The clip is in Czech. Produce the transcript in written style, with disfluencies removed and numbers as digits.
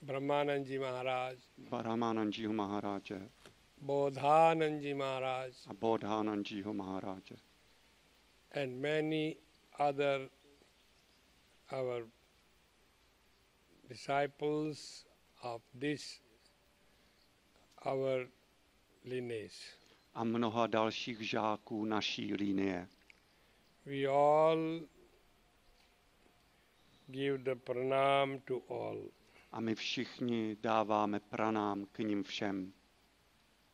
Brahmanandji Maharaj, Ramanandjiho Maharáže Bodhanandji Maharaj, a Bodhanandjiho Maharáže. and many other our disciples of this our lineage. A mnoha dalších žáků naší linie. We all give the pranam to all. A my všichni dáváme pranám k nim všem.